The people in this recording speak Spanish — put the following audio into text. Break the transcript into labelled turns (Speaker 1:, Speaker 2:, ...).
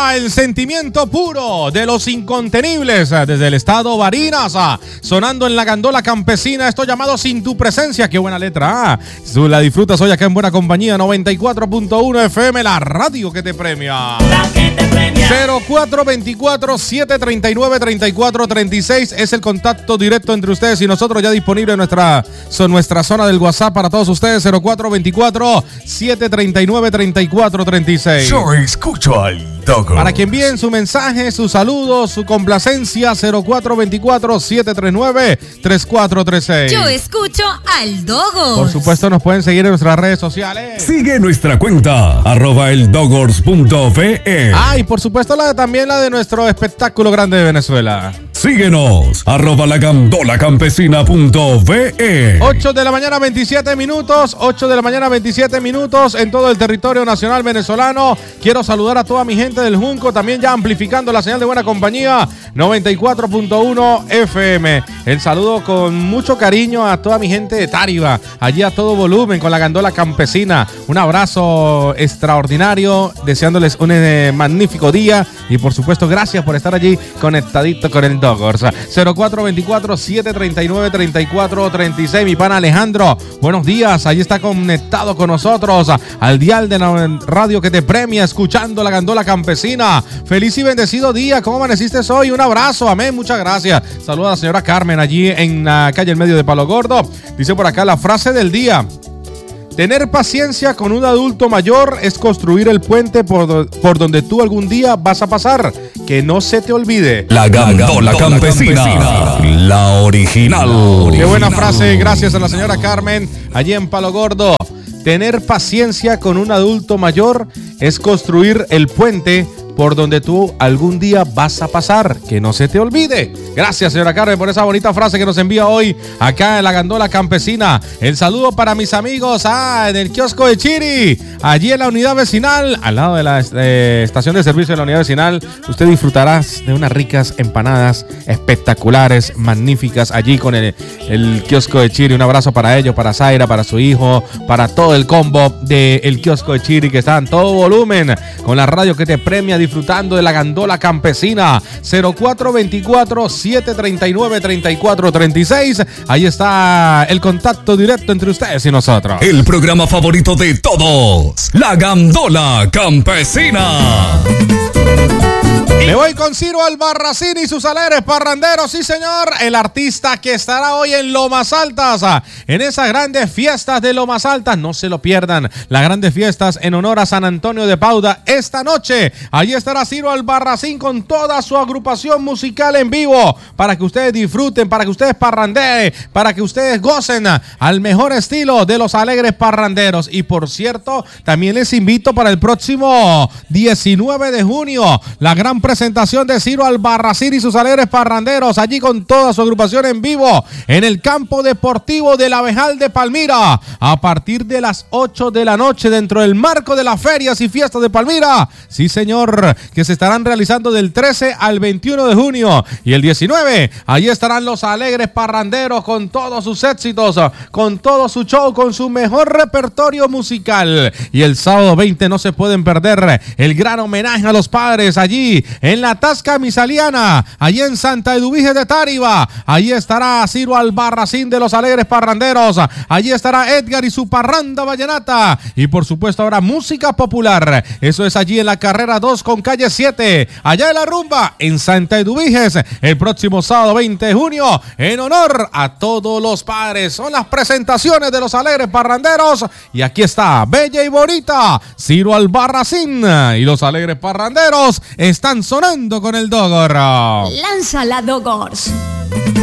Speaker 1: llega el sentimiento puro de los incontenibles desde el estado Barinas, sonando en la gandola campesina, esto llamado Sin Tu Presencia. Qué buena letra, Tú la disfrutas hoy acá en Buena Compañía, 94.1 FM, la radio que te premia. 0424-739-3436 es el contacto directo entre ustedes y nosotros, ya disponible en nuestra zona del WhatsApp para todos ustedes. 0424-739-3436.
Speaker 2: Yo escucho al Dogor.
Speaker 1: Para que envíen su mensaje, su saludo, su complacencia, 0424-739-3436.
Speaker 3: Yo escucho al Dogor.
Speaker 1: Por supuesto, nos pueden seguir en nuestras redes sociales.
Speaker 2: Sigue nuestra cuenta, @eldogors.ve.
Speaker 1: Y por supuesto también la de nuestro espectáculo grande de Venezuela.
Speaker 2: Síguenos, @lagandolacampesina.ve.
Speaker 1: 8 de la mañana 27 minutos, 8 de la mañana 27 minutos en todo el territorio nacional venezolano. Quiero saludar a toda mi gente del Junco, también ya amplificando la señal de Buena Compañía, 94.1 FM. El saludo con mucho cariño a toda mi gente de Táriba, allí a todo volumen con la gandola campesina. Un abrazo extraordinario, deseándoles un magnífico día y por supuesto gracias por estar allí conectadito con el Dogors. 0424-739-3436. Mi pana Alejandro, buenos días, allí está conectado con nosotros al dial de la radio que te premia, escuchando la gandola campesina. Feliz y bendecido día, ¿cómo amaneciste hoy? Un abrazo, amén, muchas gracias. Saludos a la señora Carmen allí en la calle El Medio de Palo Gordo. Dice por acá la frase del día: tener paciencia con un adulto mayor es construir el puente por donde tú algún día vas a pasar. Que no se te olvide.
Speaker 2: La gandola campesina, la original.
Speaker 1: Qué buena frase, gracias a la señora Carmen, allí en Palo Gordo. Tener paciencia con un adulto mayor es construir el puente por donde tú algún día vas a pasar. Que no se te olvide. Gracias, señora Carmen, por esa bonita frase que nos envía hoy acá en la gandola campesina. El saludo para mis amigos en el kiosco de Chiri, allí en la unidad vecinal, al lado de la estación de servicio de la unidad vecinal. Usted disfrutará de unas ricas empanadas espectaculares, magníficas, allí con el kiosco de Chiri. Un abrazo para ellos, para Zaira, para su hijo, para todo el combo del kiosco de Chiri, que está en todo volumen con la radio que te premia, disfrutando de la gandola campesina. 0424-739-3436. Ahí está el contacto directo entre ustedes y nosotros.
Speaker 2: El programa favorito de todos, la gandola campesina.
Speaker 1: Me voy con Ciro Albarracín y sus alegres parranderos, sí señor, el artista que estará hoy en Lomas Altas, en esas grandes fiestas de Lomas Altas. No se lo pierdan, las grandes fiestas en honor a San Antonio de Padua esta noche. Allí estará Ciro Albarracín con toda su agrupación musical en vivo, para que ustedes disfruten, para que ustedes parrandeen, para que ustedes gocen al mejor estilo de los alegres parranderos. Y por cierto, también les invito para el próximo 19 de junio, la gran presentación de Ciro Albarracín y sus alegres parranderos, allí con toda su agrupación en vivo en el campo deportivo del Abejal de Palmira, a partir de las 8 de la noche, dentro del marco de las ferias y fiestas de Palmira. Sí señor, que se estarán realizando del 13 al 21 de junio, y el 19 allí estarán los alegres parranderos con todos sus éxitos, con todo su show, con su mejor repertorio musical. Y el sábado 20 no se pueden perder el gran homenaje a los padres allí en la Tasca Misaliana, allí en Santa Eduviges de Táriba. Allí estará Ciro Albarracín de los alegres parranderos, allí estará Edgar y su parranda vallenata, y por supuesto habrá música popular. Eso es allí en la carrera 2 con calle 7, allá en la rumba en Santa Eduviges, el próximo sábado 20 de junio, en honor a todos los padres. Son las presentaciones de los alegres parranderos, y aquí está, bella y bonita, Ciro Albarracín y los alegres parranderos están sonando con el Dogor.
Speaker 3: Lánzala, Dogors.